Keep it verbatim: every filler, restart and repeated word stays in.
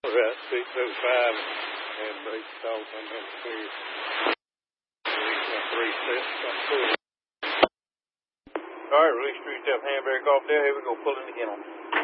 Right, six oh five and break salt on that clear. Release my three sets. I'm cool. All right, release three step handbrake off there. Here we go, pulling the kennel.